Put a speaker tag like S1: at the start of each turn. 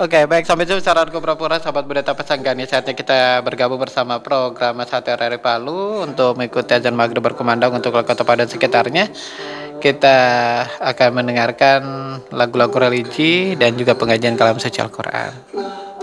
S1: Oke, baik, sampai jumpa sahabatku Pura-Pura, sahabat budaya Pesanggani. Saatnya kita bergabung bersama program Sate RRI Palu untuk mengikuti azan maghrib berkumandang untuk kota Padang sekitarnya. Kita akan mendengarkan lagu-lagu religi dan juga pengajian kalam suci Al-Quran.